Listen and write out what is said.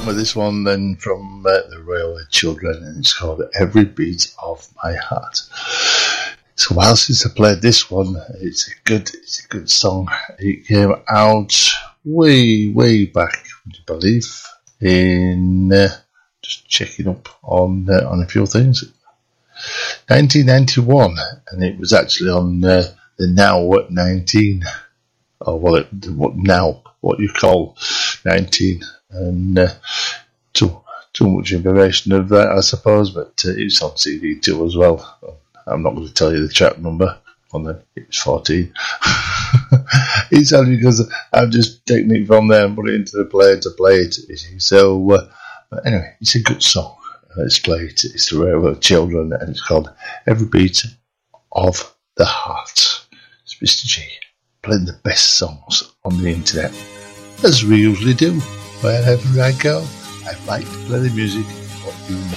with this one then from the Railway Children, and it's called Every Beat of My Heart. It's a while since I played this one. It's a good song. It came out way back, I believe, in just checking up on a few things. 1991, and it was actually on the Now 19, or what you call 19, and too much information of that, I suppose, but it's on CD2 as well. I'm not going to tell you the track number. Well, then it was 14. It's only because I've just taken it from there and put it into the player to play it. You see. So, but anyway, it's a good song. Let's play it. It's the Railway Children, and it's called Every Beat of the Heart. It's Mr. G playing the best songs on the internet, as we usually do. Wherever I go, I like to play the music what you know.